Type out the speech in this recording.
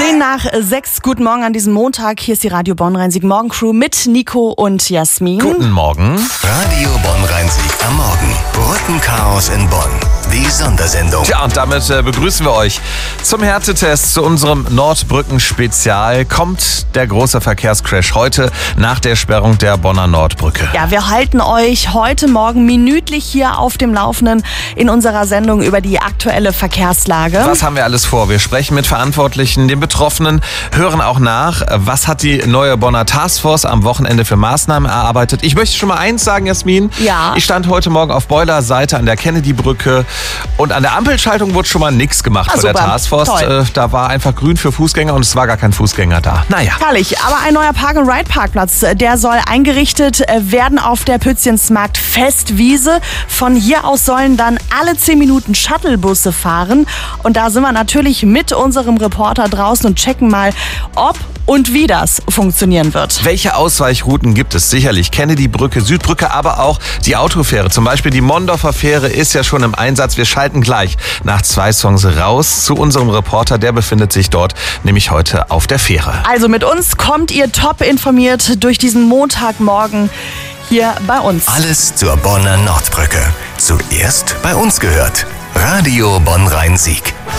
5:10. Guten Morgen an diesem Montag. Hier ist die Radio Bonn-Rhein-Sieg Morgencrew mit Nico und Jasmin. Guten Morgen. Radio Bonn-Rhein-Sieg am Morgen. Brückenchaos in Bonn. Die Sondersendung. Tja, und damit begrüßen wir euch zum Härtetest, zu unserem Nordbrücken-Spezial. Kommt der große Verkehrscrash heute nach der Sperrung der Bonner Nordbrücke. Ja, wir halten euch heute Morgen minütlich hier auf dem Laufenden in unserer Sendung über die aktuelle Verkehrslage. Was haben wir alles vor? Wir sprechen mit Verantwortlichen, den Betroffenen, hören auch nach, was hat die neue Bonner Taskforce am Wochenende für Maßnahmen erarbeitet. Ich möchte schon mal eins sagen, Jasmin. Ja. Ich stand heute Morgen auf Boilerseite an der Kennedy-Brücke und an der Ampelschaltung wurde schon mal nichts gemacht von der Taskforce. Da war einfach grün für Fußgänger und es war gar kein Fußgänger da. Naja. Herrlich, aber ein neuer Park-and-Ride-Parkplatz, der soll eingerichtet werden auf der Pützchensmarkt Festwiese. Von hier aus sollen dann alle 10 Minuten Shuttlebusse fahren. Und da sind wir natürlich mit unserem Reporter draußen und checken mal, ob und wie das funktionieren wird. Welche Ausweichrouten gibt es? Sicherlich Kennedy-Brücke, Südbrücke, aber auch die Autofähre. Zum Beispiel die Mondorfer Fähre ist ja schon im Einsatz. Wir schalten gleich nach 2 Songs raus zu unserem Reporter. Der befindet sich dort nämlich heute auf der Fähre. Also mit uns kommt ihr top informiert durch diesen Montagmorgen hier bei uns. Alles zur Bonner Nordbrücke. Zuerst bei uns gehört. Radio Bonn-Rhein-Sieg.